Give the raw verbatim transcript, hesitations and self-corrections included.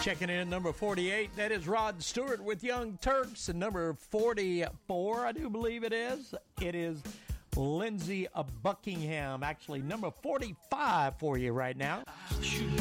Checking in number forty-eight, that is Rod Stewart with Young Turks. And number forty-four, I do believe it is, it is Lindsey Buckingham. Actually, number forty-five for you right now. Shooting